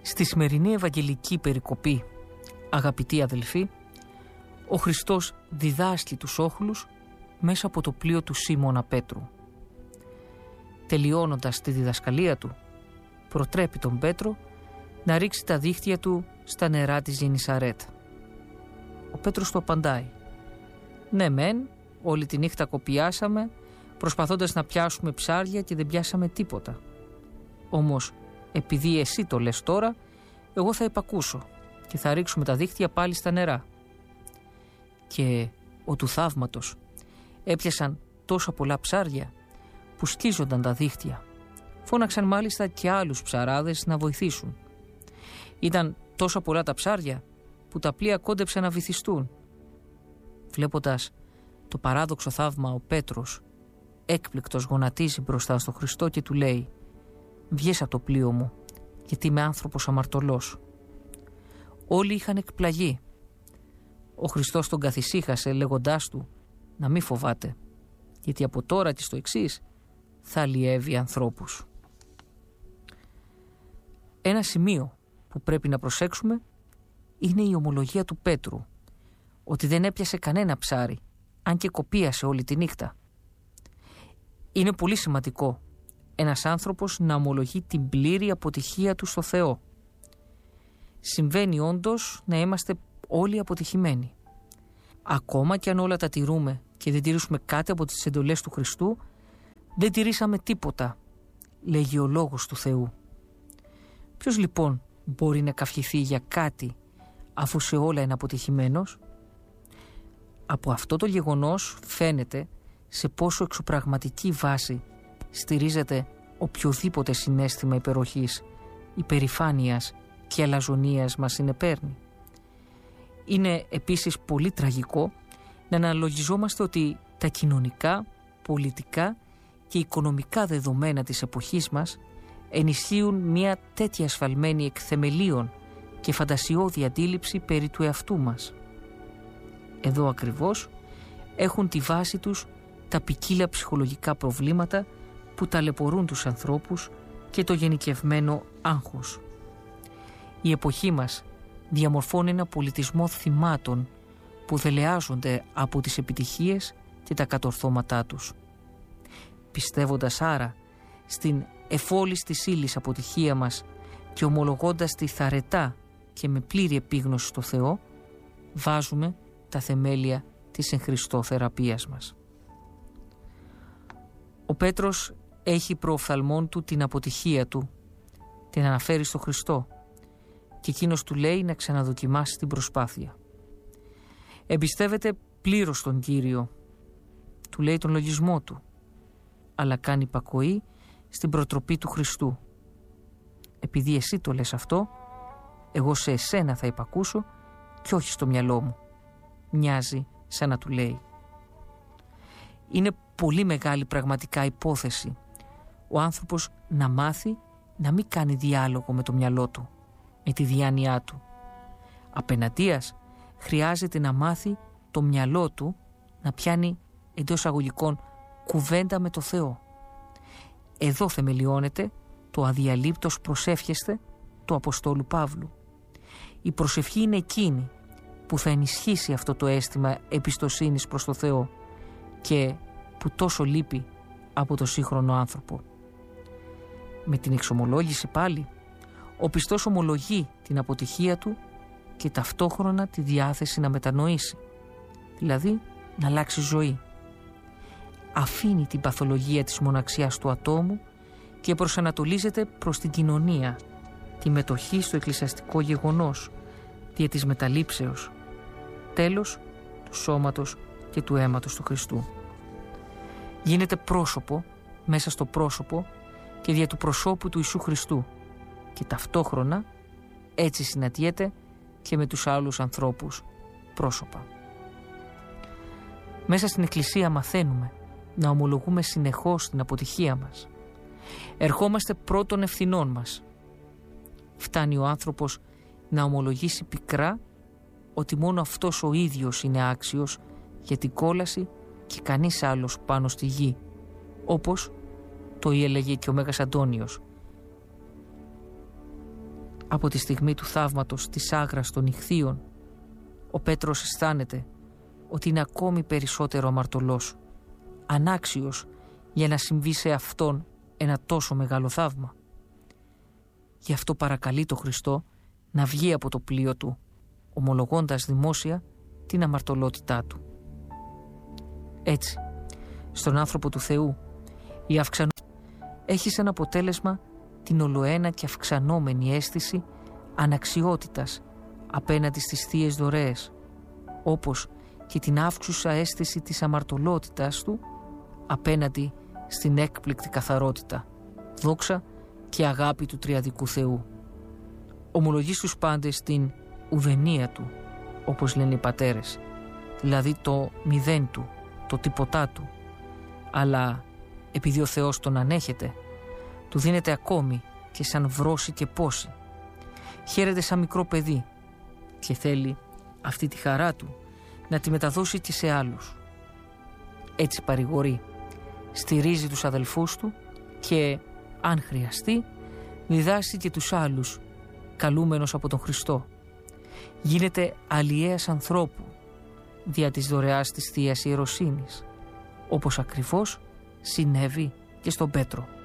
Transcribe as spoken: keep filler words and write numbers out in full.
Στη σημερινή Ευαγγελική περικοπή, αγαπητοί αδελφοί, ο Χριστός διδάσκει τους όχλους μέσα από το πλοίο του Σίμωνα Πέτρου. Τελειώνοντας τη διδασκαλία του, προτρέπει τον Πέτρο να ρίξει τα δίχτυα του στα νερά της Γεννησαρέτ. Ο Πέτρος του απαντάει: «Ναι μεν, όλη τη νύχτα κοπιάσαμε προσπαθώντας να πιάσουμε ψάρια και δεν πιάσαμε τίποτα. Όμως επειδή εσύ το λες τώρα, εγώ θα υπακούσω και θα ρίξουμε τα δίχτυα πάλι στα νερά». Και ο του θαύματος έπιασαν τόσα πολλά ψάρια που σκίζονταν τα δίχτυα. Φώναξαν μάλιστα και άλλους ψαράδες να βοηθήσουν. Ήταν τόσα πολλά τα ψάρια που τα πλοία κόντεψαν να βυθιστούν. Βλέποντας το παράδοξο θαύμα, ο Πέτρος έκπληκτος γονατίζει μπροστά στο Χριστό και του λέει: «Βγες από το πλοίο μου, γιατί είμαι άνθρωπος αμαρτωλός». Όλοι είχαν εκπλαγεί. Ο Χριστός τον καθησύχασε λέγοντάς του να μην φοβάται, γιατί από τώρα και στο εξής θα αλλιεύει ανθρώπους. Ένα σημείο που πρέπει να προσέξουμε είναι η ομολογία του Πέτρου, ότι δεν έπιασε κανένα ψάρι, αν και κοπίασε όλη τη νύχτα. Είναι πολύ σημαντικό ένας άνθρωπος να ομολογεί την πλήρη αποτυχία του στο Θεό. Συμβαίνει όντως να είμαστε όλοι αποτυχημένοι. Ακόμα και αν όλα τα τηρούμε και δεν τηρήσουμε κάτι από τις εντολές του Χριστού, δεν τηρήσαμε τίποτα, λέγει ο Λόγος του Θεού. Ποιος λοιπόν μπορεί να καυχηθεί για κάτι αφού σε όλα είναι αποτυχημένος? Από αυτό το γεγονός φαίνεται σε πόσο εξωπραγματική βάση στηρίζεται οποιοδήποτε συναίσθημα υπεροχής, υπερηφάνειας και αλαζονίας μας συνεπέρνει. Είναι επίσης πολύ τραγικό να αναλογιζόμαστε ότι τα κοινωνικά, πολιτικά και οικονομικά δεδομένα της εποχής μας ενισχύουν μια τέτοια ασφαλμένη εκ θεμελίων και φαντασιώδη αντίληψη περί του εαυτού μας. Εδώ ακριβώς έχουν τη βάση τους τα ποικίλα ψυχολογικά προβλήματα που ταλαιπωρούν τους ανθρώπους και το γενικευμένο άγχος. Η εποχή μας διαμορφώνει ένα πολιτισμό θυμάτων που δελεάζονται από τις επιτυχίες και τα κατορθώματά τους. Πιστεύοντας άρα στην εφόλης της ύλης αποτυχία μας και ομολογώντας τη θαρετά και με πλήρη επίγνωση στο Θεό, βάζουμε τα θεμέλια της εν Χριστώ θεραπείας μας. Ο Πέτρος έχει προοφθαλμόν του την αποτυχία του, την αναφέρει στο Χριστό και εκείνος του λέει να ξαναδοκιμάσει την προσπάθεια. Εμπιστεύεται πλήρως τον Κύριο, του λέει τον λογισμό του, αλλά κάνει υπακοή στην προτροπή του Χριστού. Επειδή εσύ το λες αυτό, εγώ σε εσένα θα υπακούσω και όχι στο μυαλό μου. Μοιάζει σαν να του λέει. Είναι πολύ μεγάλη πραγματικά υπόθεση ο άνθρωπος να μάθει να μην κάνει διάλογο με το μυαλό του, με τη διάνοιά του. Απέναντίας χρειάζεται να μάθει το μυαλό του να πιάνει εντός αγωγικών κουβέντα με το Θεό. Εδώ θεμελιώνεται το αδιαλείπτος προσεύχεστε του Αποστόλου Παύλου. Η προσευχή είναι εκείνη που θα ενισχύσει αυτό το αίσθημα εμπιστοσύνης προς το Θεό και που τόσο λείπει από το σύγχρονο άνθρωπο. Με την εξομολόγηση πάλι, ο πιστός ομολογεί την αποτυχία του και ταυτόχρονα τη διάθεση να μετανοήσει, δηλαδή να αλλάξει ζωή. Αφήνει την παθολογία της μοναξιάς του ατόμου και προσανατολίζεται προς την κοινωνία, τη μετοχή στο εκκλησιαστικό γεγονός, δια της μεταλήψεως, τέλος του σώματος και του αίματος του Χριστού. Γίνεται πρόσωπο μέσα στο πρόσωπο και δια του προσώπου του Ιησού Χριστού και ταυτόχρονα έτσι συναντιέται και με τους άλλους ανθρώπους πρόσωπα. Μέσα στην Εκκλησία μαθαίνουμε να ομολογούμε συνεχώς την αποτυχία μας. Ερχόμαστε πρώτων ευθυνών μας. Φτάνει ο άνθρωπος να ομολογήσει πικρά ότι μόνο αυτός ο ίδιος είναι άξιος για την κόλαση και κανείς άλλος πάνω στη γη, όπως το έλεγε και ο Μέγας Αντώνιος. Από τη στιγμή του θαύματος της άγρας των ιχθύων, ο Πέτρος αισθάνεται ότι είναι ακόμη περισσότερο αμαρτωλός, ανάξιος για να συμβεί σε αυτόν ένα τόσο μεγάλο θαύμα. Γι' αυτό παρακαλεί το Χριστό να βγει από το πλοίο του, ομολογώντας δημόσια την αμαρτωλότητά του. Έτσι, στον άνθρωπο του Θεού, η αυξανό έχει σαν αποτέλεσμα την ολοένα και αυξανόμενη αίσθηση αναξιότητας απέναντι στις θείες δωρεές, όπως και την αύξουσα αίσθηση της αμαρτωλότητας του απέναντι στην έκπληκτη καθαρότητα, δόξα και αγάπη του τριαδικού Θεού. Ομολογεί στους πάντες την ουδενία του, όπως λένε οι πατέρες, δηλαδή το μηδέν του, το τίποτά του, αλλά επειδή ο Θεός τον ανέχεται, του δίνεται ακόμη και σαν βρώση και πόση. Χαίρεται σαν μικρό παιδί και θέλει αυτή τη χαρά του να τη μεταδώσει και σε άλλους. Έτσι παρηγορεί, στηρίζει τους αδελφούς του και, αν χρειαστεί, διδάσκει και τους άλλους, καλούμενος από τον Χριστό. Γίνεται αλλιέας ανθρώπου δια της δωρεάς της Θείας Ιεροσύνης, όπως ακριβώς συνέβη και στον Πέτρο.